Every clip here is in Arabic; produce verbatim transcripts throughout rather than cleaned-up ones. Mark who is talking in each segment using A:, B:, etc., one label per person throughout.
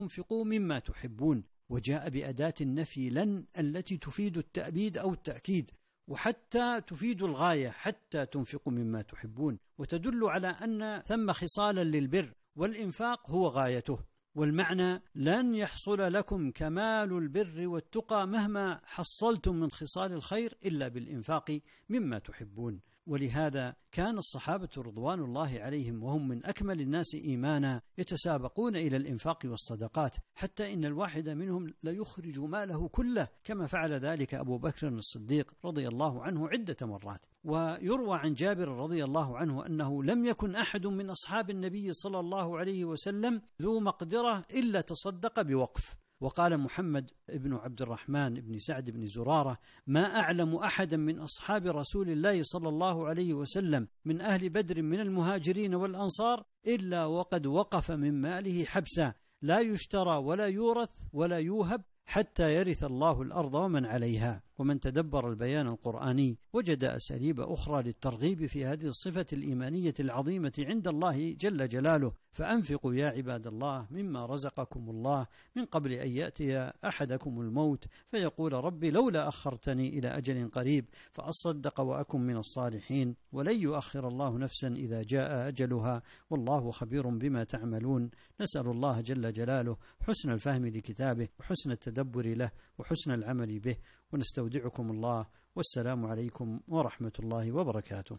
A: تنفقوا مما تحبون، وجاء بأداة النفي لن التي تفيد التأبيد أو التأكيد، وحتى تفيد الغاية حتى تنفقوا مما تحبون، وتدل على أن ثم خصالا للبر والإنفاق هو غايته. والمعنى لن يحصل لكم كمال البر والتقى مهما حصلتم من خصال الخير إلا بالإنفاق مما تحبون. ولهذا كان الصحابة رضوان الله عليهم وهم من أكمل الناس إيمانا يتسابقون إلى الإنفاق والصدقات، حتى إن الواحد منهم ليخرج ماله كله، كما فعل ذلك أبو بكر الصديق رضي الله عنه عدة مرات. ويروى عن جابر رضي الله عنه أنه لم يكن أحد من أصحاب النبي صلى الله عليه وسلم ذو مقدرة إلا تصدق بوقف. وقال محمد بن عبد الرحمن بن سعد بن زرارة: ما أعلم أحدا من أصحاب رسول الله صلى الله عليه وسلم من أهل بدر من المهاجرين والأنصار إلا وقد وقف من ماله حبسا لا يشترى ولا يورث ولا يوهب حتى يرث الله الأرض ومن عليها. ومن تدبر البيان القرآني وجد أساليب أخرى للترغيب في هذه الصفة الإيمانية العظيمة عند الله جل جلاله: فأنفقوا يا عباد الله مما رزقكم الله من قبل أن يأتي أحدكم الموت فيقول ربي لولا أخرتني إلى أجل قريب فأصدق وأكن من الصالحين، ولن يؤخر الله نفسا إذا جاء أجلها والله خبير بما تعملون. نسأل الله جل جلاله حسن الفهم لكتابه وحسن التدبر له وحسن العمل به، ونستودعكم الله، والسلام عليكم ورحمة الله وبركاته.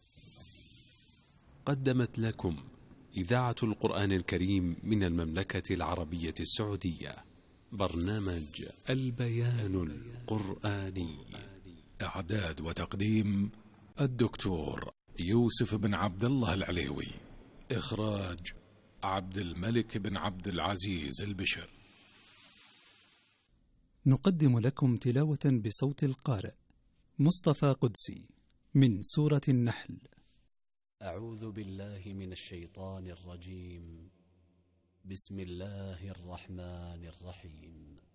B: قدمت لكم إذاعة القرآن الكريم من المملكة العربية السعودية برنامج البيان القرآني.
C: إعداد وتقديم الدكتور يوسف بن عبد الله العليوي. إخراج عبد الملك بن عبد العزيز البشر.
D: نقدم لكم تلاوة بصوت القارئ مصطفى قدسي من سورة النحل.
E: أعوذ بالله من الشيطان الرجيم. بسم الله الرحمن الرحيم.